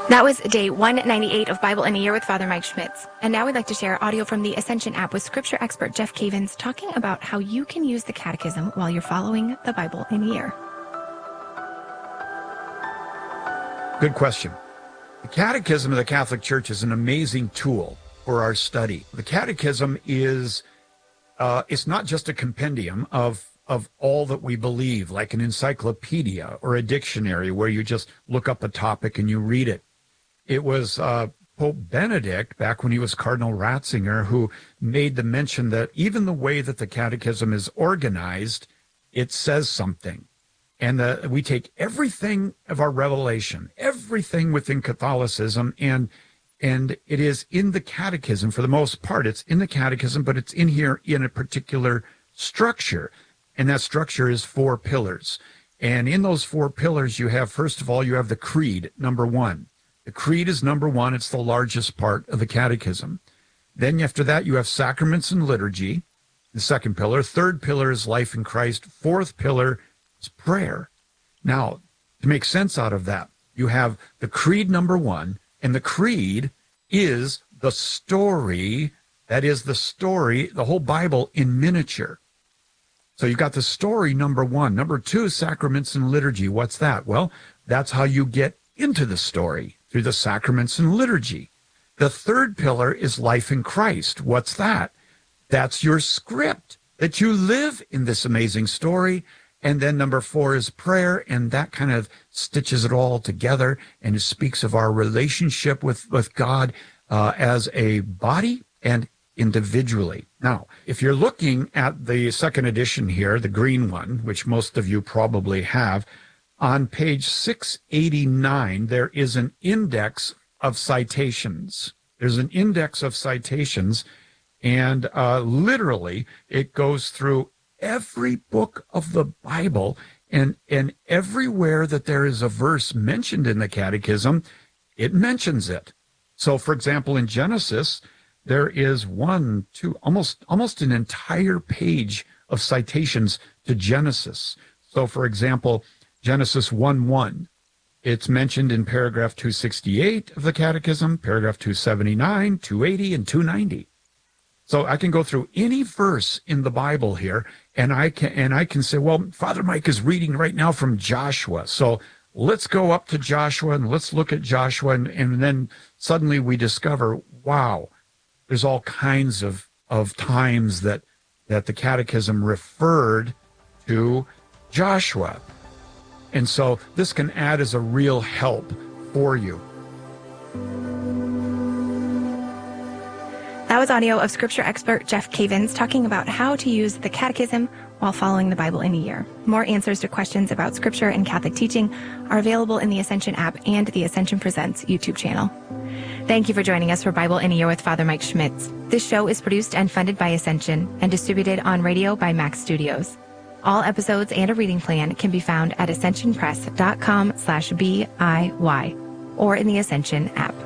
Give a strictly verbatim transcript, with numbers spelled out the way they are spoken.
That was day one ninety-eight of Bible in a Year with Father Mike Schmitz. And now we'd like to share audio from the Ascension app with scripture expert Jeff Cavins talking about how you can use the catechism while you're following the Bible in a year. Good question. The Catechism of the Catholic Church is an amazing tool for our study. The Catechism is, uh, it's not just a compendium of of all that we believe, like an encyclopedia or a dictionary where you just look up a topic and you read it. It was uh, Pope Benedict, back when he was Cardinal Ratzinger, who made the mention that even the way that the Catechism is organized, it says something. And the, we take everything of our revelation, everything within Catholicism, and and it is in the Catechism for the most part. It's in the Catechism, but it's in here in a particular structure. And that structure is four pillars. And in those four pillars, you have, first of all, you have the Creed, number one. The Creed is number one. It's the largest part of the Catechism. Then after that, you have sacraments and liturgy, the second pillar. Third pillar is life in Christ. Fourth pillar is prayer. Now, to make sense out of that, you have the Creed number one, and the Creed is the story, that is the story, the whole Bible in miniature. So you've got the story, number one. Number two, sacraments and liturgy. What's that? Well, that's how you get into the story, through the sacraments and liturgy. The third pillar is life in Christ. What's that? That's your script, that you live in this amazing story. And then number four is prayer, and that kind of stitches it all together, and it speaks of our relationship with, with God uh, as a body and individually. Now, if you're looking at the second edition here, the green one, which most of you probably have, on page six eighty-nine, there is an index of citations. There's an index of citations, and uh, literally it goes through every book of the Bible, and, and everywhere that there is a verse mentioned in the Catechism, it mentions it. So, for example, in Genesis, there is one, two, almost almost an entire page of citations to Genesis. So, for example, Genesis one one, it's mentioned in paragraph two sixty-eight of the Catechism, paragraph two seventy-nine, two eighty, and two ninety. So I can go through any verse in the Bible here, and I can and I can say, well, Father Mike is reading right now from Joshua. So let's go up to Joshua and let's look at Joshua, and, and then suddenly we discover, wow, there's all kinds of, of times that, that the Catechism referred to Joshua. And so this can add as a real help for you. That was audio of scripture expert Jeff Cavins talking about how to use the Catechism while following the Bible in a year. More answers to questions about scripture and Catholic teaching are available in the Ascension app and the Ascension Presents YouTube channel. Thank you for joining us for Bible in a Year with Father Mike Schmitz. This show is produced and funded by Ascension and distributed on radio by Max Studios. All episodes and a reading plan can be found at ascension press dot com slash B I Y or in the Ascension app.